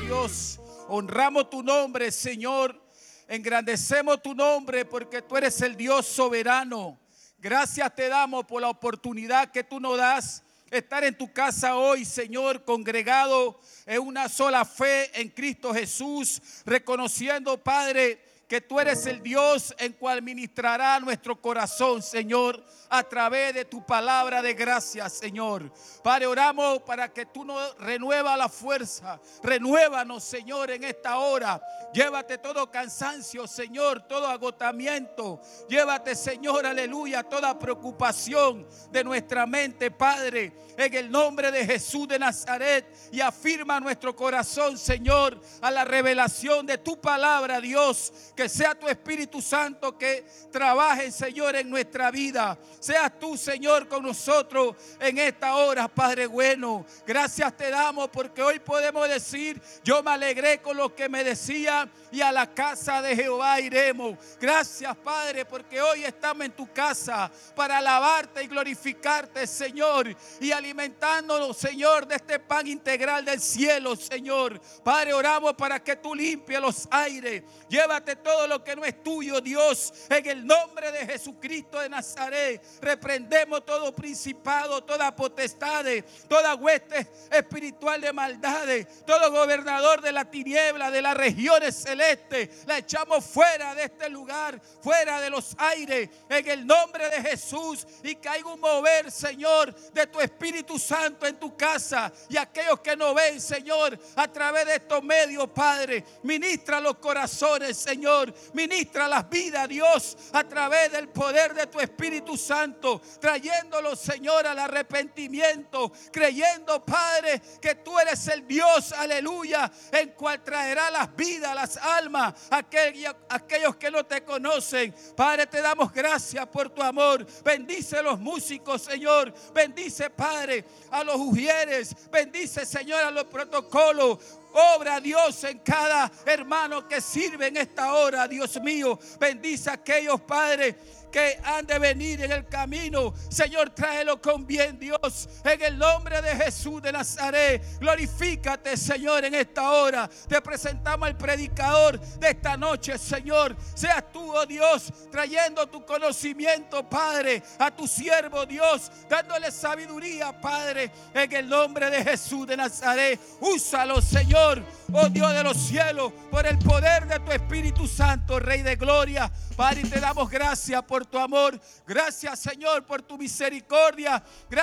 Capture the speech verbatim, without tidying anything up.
Dios. Honramos tu nombre, Señor. Engrandecemos tu nombre porque tú eres el Dios soberano. Gracias te damos por la oportunidad que tú nos das. Estar en tu casa hoy, Señor, congregado en una sola fe en Cristo Jesús. Reconociendo, Padre, que tú eres el Dios en cual ministrará nuestro corazón, Señor, a través de tu palabra de gracia, Señor. Padre, oramos para que tú nos renueva la fuerza. Renuévanos, Señor, en esta hora. Llévate todo cansancio, Señor, todo agotamiento. Llévate, Señor, aleluya, toda preocupación de nuestra mente, Padre, en el nombre de Jesús de Nazaret. Y afirma nuestro corazón, Señor, a la revelación de tu palabra, Dios. Que sea tu Espíritu Santo que trabaje, Señor, en nuestra vida. Seas tú, Señor, con nosotros en esta hora, Padre bueno. Gracias te damos porque hoy podemos decir, yo me alegré con lo que me decía y a la casa de Jehová iremos. Gracias, Padre, porque hoy estamos en tu casa para alabarte y glorificarte, Señor, y alimentándonos, Señor, de este pan integral del cielo, Señor. Padre, oramos para que tú limpies los aires. Llévate todo lo que no es tuyo, Dios, en el nombre de Jesucristo de Nazaret. Reprendemos todo principado, toda potestad, toda hueste espiritual de maldades, todo gobernador de la tiniebla, de las regiones celestes. La echamos fuera de este lugar, fuera de los aires, en el nombre de Jesús. Y que haya un mover, Señor, de tu Espíritu Santo en tu casa. Y aquellos que no ven, Señor, a través de estos medios, Padre, ministra los corazones, Señor. Ministra las vidas, Dios, a través del poder de tu Espíritu Santo, trayéndolos, Señor, al arrepentimiento, creyendo, Padre, que tú eres el Dios, aleluya, en cual traerá las vidas, las almas, aquellos, aquellos que no te conocen. Padre, te damos gracias por tu amor. Bendice a los músicos, Señor. Bendice, Padre, a los ujieres. Bendice, Señor, a los protocolos. Obra, Dios, en cada hermano que sirve en esta hora, Dios mío. Bendice a aquellos, Padre, que han de venir en el camino. Señor, tráelo con bien, Dios, en el nombre de Jesús de Nazaret. Glorifícate, Señor, en esta hora. Te presentamos al predicador de esta noche, Señor. Seas tú, oh Dios, trayendo tu conocimiento, Padre, a tu siervo, Dios, dándole sabiduría, Padre, en el nombre de Jesús de Nazaret. Úsalo, Señor, oh Dios de los cielos, por el poder de tu Espíritu Santo, Rey de gloria. Padre, te damos gracias por tu amor. Gracias, Señor, por tu misericordia. Gracias